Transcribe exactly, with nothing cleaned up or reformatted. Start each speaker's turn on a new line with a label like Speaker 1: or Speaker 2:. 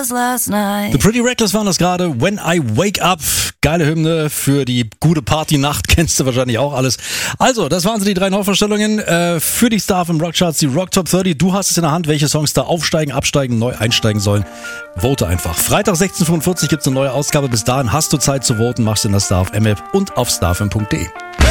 Speaker 1: was last night.
Speaker 2: The Pretty Reckless waren das gerade. When I Wake Up. Geile Hymne für die gute Partynacht. Kennst du wahrscheinlich auch alles. Also, das waren so die drei Neuvorstellungen äh, für die Star im Rockcharts, die Rock Top dreißig. Du hast es in der Hand, welche Songs da aufsteigen, absteigen, neu einsteigen sollen. Vote einfach. Freitag sechzehn Uhr fünfundvierzig gibt's eine neue Ausgabe. Bis dahin hast du Zeit zu voten. Machst du in der Star F M App und auf starfm punkt de.